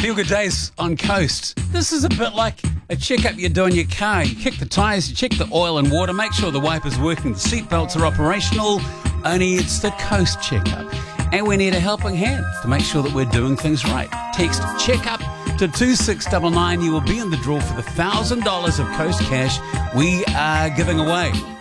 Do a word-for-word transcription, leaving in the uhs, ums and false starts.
Feel Good Days on Coast. This is a bit like a checkup you do in your car. You kick the tyres, you check the oil and water, make sure the wiper's working, the seatbelts are operational. Only it's the Coast checkup. And we need a helping hand to make sure that we're doing things right. Text checkup to two six nine nine. You will be in the draw for the one thousand dollars of Coast cash we are giving away.